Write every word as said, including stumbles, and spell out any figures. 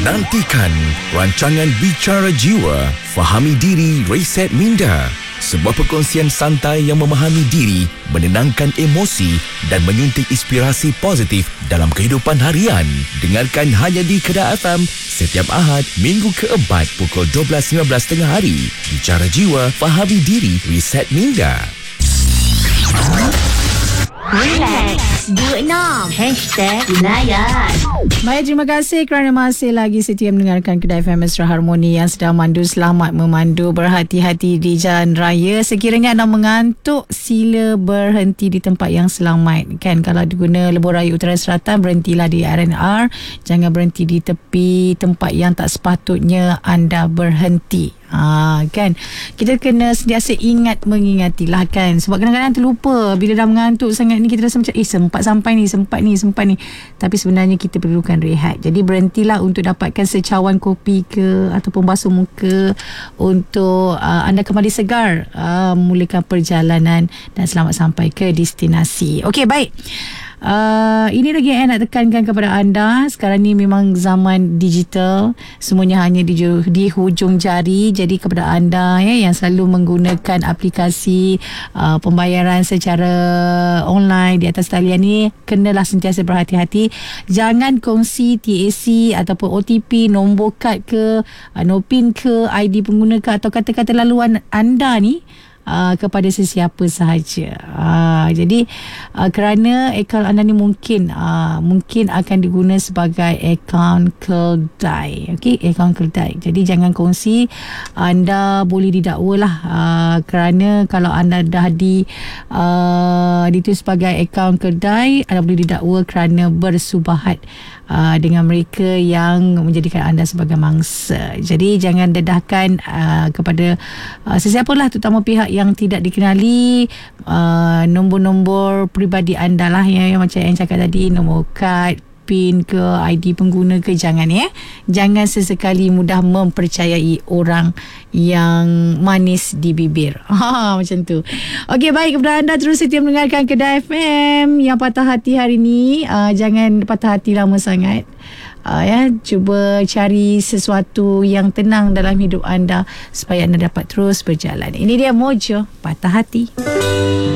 Nantikan rancangan Bicara Jiwa, Fahami Diri, Reset Minda. Sebuah perkongsian santai yang memahami diri, menenangkan emosi dan menyuntik inspirasi positif dalam kehidupan harian. Dengarkan hanya di Kedah F M setiap Ahad, minggu keempat pukul dua belas lima belas tengah hari. Bicara Jiwa, Fahami Diri, Reset Minda. Relax dua enam Hashtag Layan. Baik, terima kasih kerana masih lagi setia mendengarkan Kedah F M Mesra Harmoni yang sedang mandu. Selamat memandu, berhati-hati di jalan raya. Sekiranya anda mengantuk, sila berhenti di tempat yang selamat. Kan, kalau diguna lebuh raya Utara Selatan, berhentilah di R and R. Jangan berhenti di tepi tempat yang tak sepatutnya anda berhenti. Ha, kan, kita kena sentiasa ingat mengingatilah, kan, sebab kadang-kadang terlupa. Bila dah mengantuk sangat ni, kita rasa macam eh sempat sampai ni, sempat ni, sempat ni, tapi sebenarnya kita perlukan rehat. Jadi berhentilah untuk dapatkan secawan kopi ke ataupun basuh muka untuk uh, anda kembali segar, uh, memulakan perjalanan dan selamat sampai ke destinasi. Okey, baik. Uh, ini lagi yang nak tekankan kepada anda. Sekarang ni memang zaman digital, semuanya hanya di, di hujung jari. Jadi kepada anda ya, yang selalu menggunakan aplikasi uh, pembayaran secara online di atas talian ni, kenalah sentiasa berhati-hati. Jangan kongsi T A C ataupun O T P, nombor kad ke, uh, no pin ke, I D pengguna ke, atau kata-kata laluan anda ni Uh, kepada sesiapa sahaja. Uh, jadi uh, kerana akaun anda ni mungkin uh, mungkin akan diguna sebagai akaun keldai. Okey, akaun keldai. Jadi jangan kongsi. Anda boleh didakwa lah, uh, kerana kalau anda dah di uh, ditulis sebagai akaun keldai, anda boleh didakwa kerana bersubahat uh, dengan mereka yang menjadikan anda sebagai mangsa. Jadi jangan dedahkan uh, kepada uh, sesiapalah, terutama pihak yang tidak dikenali, uh, nombor-nombor peribadi anda lah, ya, yang macam yang cakap tadi, nombor kad, pin ke, I D pengguna ke, jangan ya. Jangan sesekali mudah mempercayai orang yang manis di bibir. Ha, macam tu. Okey, baik, kepada anda terus setia mendengarkan Kedah F M yang patah hati hari ni, uh, jangan patah hati lama sangat. Uh, ya, cuba cari sesuatu yang tenang dalam hidup anda supaya anda dapat terus berjalan. Ini dia Mojo Patah Hati.